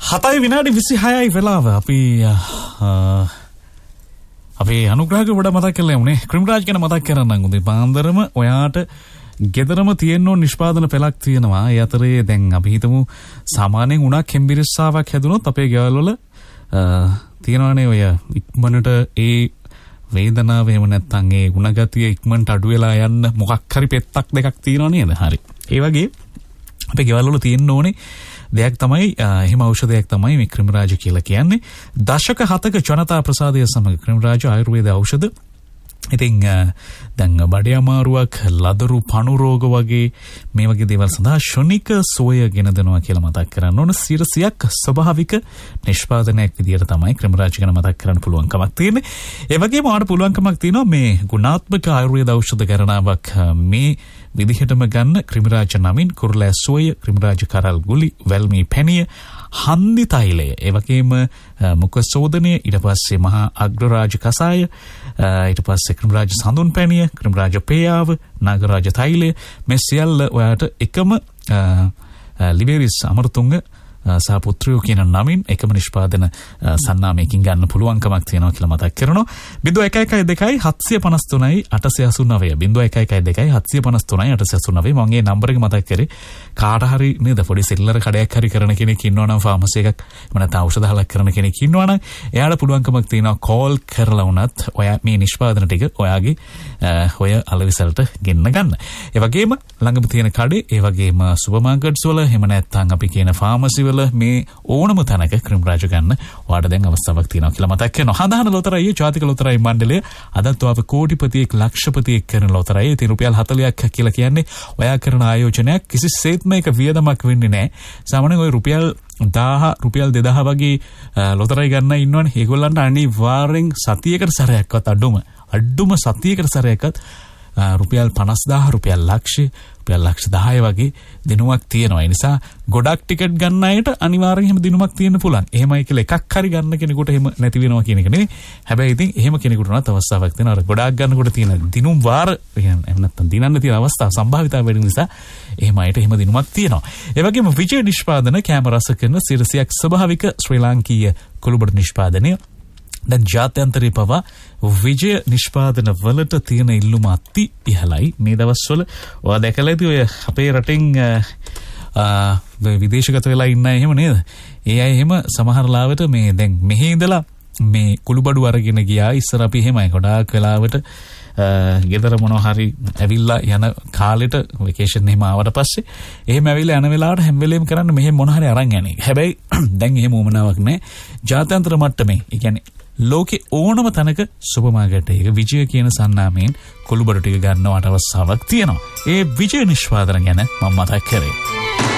7:26 වෙලාව අපි අනුග්‍රහක වඩ මතක් කළේ උනේ ක්‍රිම්රාජ් ගැන මතක් කරන්නම් උදේ පාන්දරම ඔයාට ගෙදරම තියෙන නිෂ්පාදන පෙළක් තියෙනවා. ඒ අතරේ දැන් අපි හිතමු සාමාන්‍යයෙන් උණක් කෙම්බිරිස්සාවක් හැදුනොත් අපේ ගෙවල් වල තියෙනවානේ ඔය ඉක්මනට ඒ වේදනාව එහෙම නැත්නම් ඒ ಗುಣගතිය ඉක්මනට අඩු වෙලා යන්න මොකක් හරි පෙත්තක් දෙකක් තියෙනවා නේද? හරි. ඒ වගේ අපේ ගෙවල් වල තියෙන්න ඕනේ දෙයක් තමයි එහෙම ඖෂධයක් තමයි මේ ක්‍රිම්රාජ කියලා කියන්නේ. දශක 7ක ජනතා ප්‍රසාදය සමග ක්‍රිම්රාජ ආයුර්වේද ඖෂධ. ඉතින් දැන් බඩේ අමාරුවක්, ලදරු පණු රෝග වගේ මේ වගේ දේවල් සඳහා ශොනික සෝය ගෙන දෙනවා කියලා මතක් කරන්න ඕන. 100ක් ස්වභාවික නිෂ්පාදනයක් විදියට තමයි ක්‍රිම්රාජ ගැන මතක් කරන්න පුළුවන්කමක් තියෙන්නේ. ඒ වගේම ඔයාලට පුළුවන්කමක් තියෙනවා මේ ගුණාත්මක ආයුර්වේද ඖෂධ ගණනාවක් මේ විදිහටම ගන්න. ක්‍රිම්රාජ නමින් කුරුලෑ සෝය, ක්‍රිම්රාජ කරල් ගුලි, වැල්මී පැණිය, හන්දි තෛලය, ඒ වගේම මුඛ සෝදනය, ඊට පස්සේ මහා අග්‍රරාජ කසාය, ඊට පස්සේ ක්‍රිම්රාජ සඳුන් පැණිය, ක්‍රිම්රාජ පේයාව, නාගරාජ තෛලය, මේ සියල්ල ඔයාට එකම ලිබෙරිස් අමරතුංග සහ පුත්‍රයෝ කියන නමින් එකම නිෂ්පාදන සන්නාමයකින් ගන්න පුළුවන්කමක් තියෙනවා කියලා මතක් කරනවා. 0112 753 889 0112 753 889 මම මේ නම්බර් එක මතක් කරේ කාට හරි නේද පොඩි සෙල්ලර් කඩයක් හරි කරන කෙනෙක් ඉන්නවනම් ෆාමසි එකක් එහෙම නැත්නම් ඖෂධ හලක් කරන කෙනෙක් ඉන්නවනම් එයාට පුළුවන්කමක් තියෙනවා කෝල් කරලා වුණත් ඔයා මේ නිෂ්පාදන ටික ඔයාගේ ඔය අලවිසලට ගෙන්න ගන්න. ඒ වගේම ළඟම තියෙන කඩේ, ඒ වගේම සුපර් මාකට්ස් වල එහෙම නැත්නම් අපි කියන ෆාමසි වල මේ ඕනම තැනක ක්‍රිම්රාජ ගන්න ඔයාලට දැන් අවස්ථාවක් තියෙනවා කියලා මතක් කරනවා. හදාන ලොතරැයි ජාතික ලොතරැයි මණ්ඩලය අදත් ඔයාව කෝටිපතියෙක් ලක්ෂපතියෙක් කරන ලොතරැයි. ඉතින් රුපියල් 40ක් කියලා කියන්නේ ඔයා කරන ආයෝජනයක් කිසිසේත්ම එක වියදමක් වෙන්නේ නැහැ. සාමාන්‍යයෙන් ඔය රුපියල් 1000 රුපියල් 2000 වගේ ලොතරැයි ගන්න ඉන්නවනේ. ඒගොල්ලන්ට අනිවාර්යෙන් සතියකට සැරයක්වත් අඩුම සතියකට සැරයක්වත් රුපියල් 50000 රුපියල් ලක්ෂය රුපියල් ලක්ෂ 10 වගේ දිනුවක් තියෙනවා. ඒ නිසා ගොඩක් ටිකට් ගන්න අයට අනිවාර්යෙන් එහෙම දිනුමක් තියෙන්න පුළුවන්. එහෙමයි කියලා එකක් හරි ගන්න කෙනෙකුට එහෙම නැති වෙනවා කියන එක නෙවෙයි. හැබැයි ඉතින් එහෙම කෙනෙකුට උනත් අවස්ථාවක් තියෙනවා. අර ගොඩක් ගන්නකොට තියෙන දිනුම් වාර එහෙම නැත්නම් දිනන්න තියෙන අවස්ථාව සම්භාවිතාව වැඩි නිසා එහෙම අයට එහෙම දිනුමක් තියෙනවා. ඒ වගේම විජය නිෂ්පාදන කැම රස කරන 100ක් ස්වභාවික ශ්‍රී ලාංකීය කුළුබඩු නිෂ්පාදනය දැන් ජාත්‍යන්තරේ පවා විජය නිෂ්පාදන වලට තියෙන ඉල්ලුම අති ඉහළයි. මේ දවස්වල ඔයා දැකලා ඇති ඔය අපේ රටෙන් විදේශගත වෙලා ඉන්න අය එහෙම නේද? ඒ අය එහෙම සමහර ලාවට මේ දැන් මෙහි ඉඳලා මේ කුළුබඩු අරගෙන ගියා. ඉස්සර අපි එහෙමයි ගොඩාක් වෙලාවට ගෙදර මොනවා හරි ඇවිල්ලා යන කාලෙට වෙකේෂන් එහෙම ආවට පස්සේ එහෙම ඇවිල්ලා යන වෙලාවට හැම වෙලෙම කරන්න මෙහෙම මොන හරි අරන් යන්නේ. හැබැයි දැන් එහෙම උමනාවක් නැහැ. ජාත්‍යන්තර මට්ටමේ ඒ කියන්නේ ලෝකේ ඕනම තැනක සුපර් මාකට් එකක විජය කියන සන්නාමයෙන් කුළුබඩු ටික ගන්නවට අවස්ථාවක් තියෙනවා. ඒ විජය නිෂ්පාදන ගැන මම මතක් කරේ.